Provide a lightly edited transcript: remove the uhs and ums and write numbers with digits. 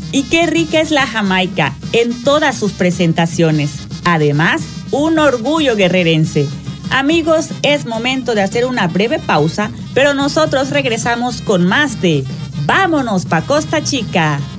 Y qué rica es la Jamaica en todas sus presentaciones. Además, un orgullo guerrerense. Amigos, es momento de hacer una breve pausa, pero nosotros regresamos con más de Vámonos pa' Costa Chica.